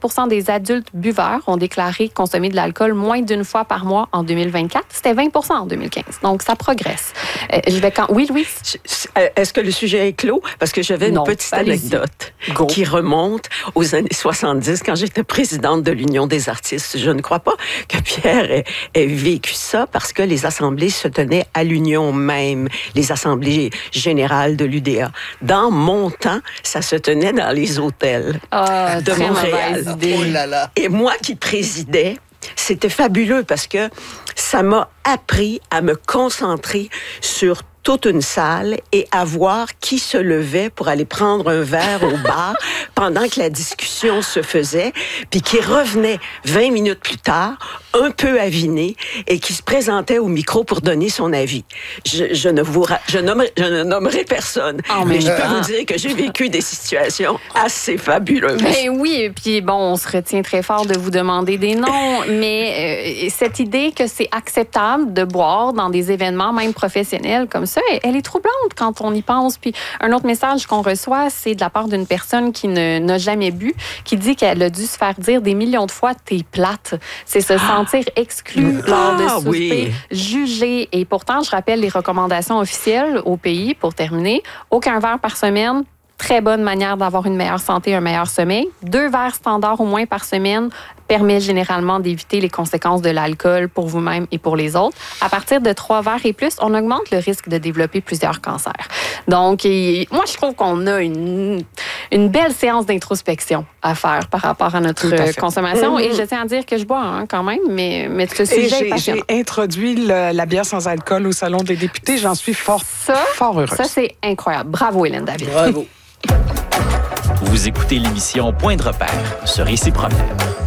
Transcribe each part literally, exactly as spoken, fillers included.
pour cent des adultes buveurs ont déclaré consommer de l'alcool moins d'une fois par mois en deux mille vingt-quatre. C'était vingt pour cent en deux mille quinze. Donc, ça progresse. Euh, je vais quand... Oui, Louise? Est-ce que le sujet est clos? Parce que j'avais une non, petite allez-y. anecdote Go. qui remonte aux années soixante-dix, quand j'étais présidente de l'Union des artistes. Je ne crois pas que Pierre ait, ait vécu ça, parce que les assemblées se tenaient à l'Union même, les assemblées générales de l'U D A. Dans mon temps, ça se tenait dans les hôtels oh, de Montréal. Oh là là. Et moi qui présidais, c'était fabuleux parce que ça m'a appris à me concentrer sur toute une salle et à voir qui se levait pour aller prendre un verre au bar pendant que la discussion se faisait, puis qui revenait vingt minutes plus tard, un peu aviné, et qui se présentait au micro pour donner son avis. Je, je, ne, vous, je, nommerai, je ne nommerai personne, oh, mais, mais je peux vous dire que j'ai vécu des situations assez fabuleuses. Mais oui, et puis bon, on se retient très fort de vous demander des noms, mais euh, cette idée que c'est acceptable de boire dans des événements, même professionnels comme ça, elle est troublante quand on y pense. Puis un autre message qu'on reçoit, c'est de la part d'une personne qui ne, n'a jamais bu, qui dit qu'elle a dû se faire dire des millions de fois « t'es plate ». C'est se sentir exclu ah, lors de souper, oui. jugé. Et pourtant, je rappelle les recommandations officielles au pays, pour terminer. Aucun verre par semaine. Très bonne manière d'avoir une meilleure santé, un meilleur sommeil. Deux verres standards au moins par semaine permet généralement d'éviter les conséquences de l'alcool pour vous-même et pour les autres. À partir de trois verres et plus, on augmente le risque de développer plusieurs cancers. Donc, et, moi, je trouve qu'on a une, une belle séance d'introspection à faire par rapport à notre à consommation. Mm-hmm. Et je tiens à dire que je bois hein, quand même, mais, mais ce sujet j'ai, est passionnant. J'ai introduit le, la bière sans alcool au Salon des députés. J'en suis fort, ça, fort heureuse. Ça, c'est incroyable. Bravo, Hélène David. Bravo. Vous écoutez l'émission Point de repère sur Ici Problème.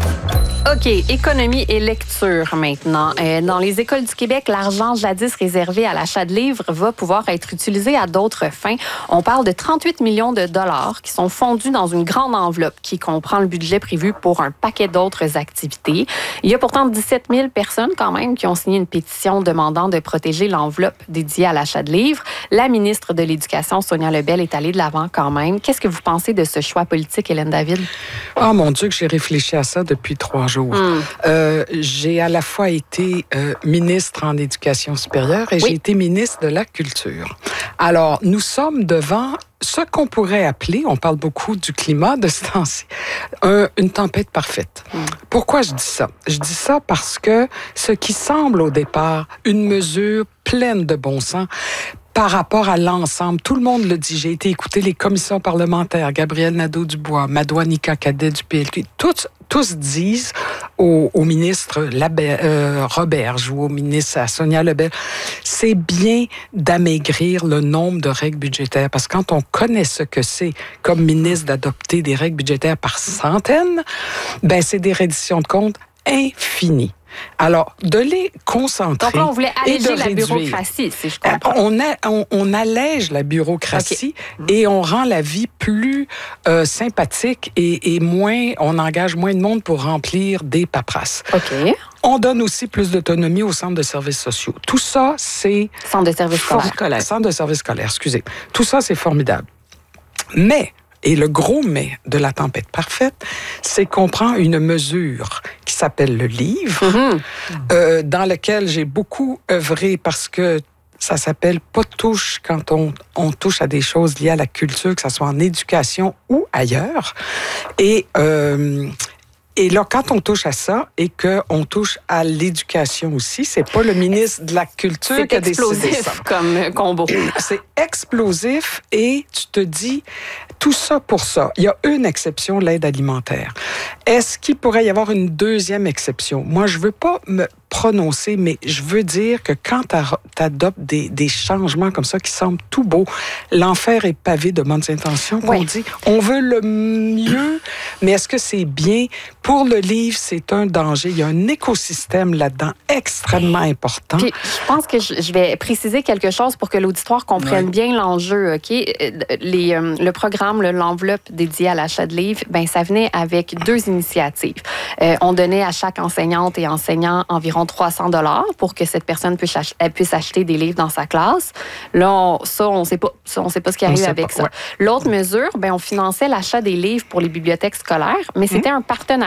OK, économie et lecture maintenant. Euh, dans les écoles du Québec, l'argent jadis réservé à l'achat de livres va pouvoir être utilisé à d'autres fins. On parle de trente-huit millions de dollars qui sont fondus dans une grande enveloppe qui comprend le budget prévu pour un paquet d'autres activités. Il y a pourtant dix-sept mille personnes quand même qui ont signé une pétition demandant de protéger l'enveloppe dédiée à l'achat de livres. La ministre de l'Éducation, Sonia Lebel, est allée de l'avant quand même. Qu'est-ce que vous pensez de ce choix politique, Hélène David? Oh mon Dieu, que j'ai réfléchi à ça depuis trois jours. Mmh. Euh, j'ai à la fois été euh, ministre en éducation supérieure et oui. j'ai été ministre de la culture. Alors, nous sommes devant ce qu'on pourrait appeler, on parle beaucoup du climat de ce temps-ci, un, une tempête parfaite. Mmh. Pourquoi je dis ça? Je dis ça parce que ce qui semble au départ une mesure pleine de bon sens, par rapport à l'ensemble, tout le monde le dit. J'ai été écouter les commissions parlementaires, Gabriel Nadeau-Dubois, Madoua-Nika Cadet du P L Q. Tous, tous disent au, au ministre Labe, euh, Roberge ou au ministre à Sonia Lebel, c'est bien d'amaigrir le nombre de règles budgétaires. Parce que quand on connaît ce que c'est comme ministre d'adopter des règles budgétaires par centaines, ben c'est des redditions de comptes infinies. Alors, de les concentrer. Donc là, on voulait alléger la réduire. bureaucratie, si je comprends. On, a, on, on allège la bureaucratie okay. et on rend la vie plus euh, sympathique et, et moins, on engage moins de monde pour remplir des paperasses. OK. On donne aussi plus d'autonomie aux centres de services sociaux. Tout ça, c'est... Centre de services scolaires. Centre de services scolaires, excusez. Tout ça, c'est formidable. Mais... Et le gros mais de la tempête parfaite, c'est qu'on prend une mesure qui s'appelle le livre, mm-hmm. euh, dans lequel j'ai beaucoup œuvré parce que ça s'appelle pas touche quand on, on touche à des choses liées à la culture, que ce soit en éducation ou ailleurs. Et... Euh, Et là, quand on touche à ça et qu'on touche à l'éducation aussi, c'est pas le ministre de la Culture c'est qui a décidé ça. C'est explosif comme combo. C'est explosif et tu te dis, tout ça pour ça. Il y a une exception, l'aide alimentaire. Est-ce qu'il pourrait y avoir une deuxième exception? Moi, je veux pas me prononcer, mais je veux dire que quand tu adoptes des, des changements comme ça qui semblent tout beaux, l'enfer est pavé de bonnes intentions, qu'on oui. dit, on veut le mieux, mais est-ce que c'est bien? Pour le livre, c'est un danger. Il y a un écosystème là-dedans extrêmement important. Puis, je pense que je vais préciser quelque chose pour que l'auditoire comprenne oui. bien l'enjeu. OK? Les, euh, le programme, l'enveloppe dédiée à l'achat de livres, ben, ça venait avec deux initiatives. Euh, on donnait à chaque enseignante et enseignant environ trois cents dollars pour que cette personne puisse, ach- puisse acheter des livres dans sa classe. Là, on, ça, on ne sait pas, ça, on sait pas ce qui arrive avec pas, ça. Ouais. L'autre mesure, ben, on finançait l'achat des livres pour les bibliothèques scolaires, mais c'était mmh. un partenariat